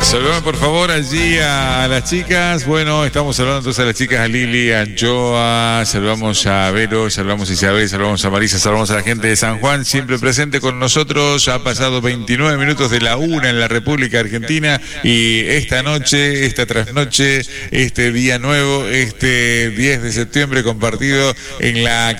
Saludame por favor allí a las chicas. Bueno, estamos saludando entonces a las chicas, a Lili, a Anchoa, saludamos a Vero, saludamos a Isabel, saludamos a Marisa, saludamos a la gente de San Juan, siempre presente con nosotros. Ha pasado 29 minutos de la 1 en la República Argentina y esta noche, esta trasnoche, este día nuevo, este 10 de septiembre compartido en la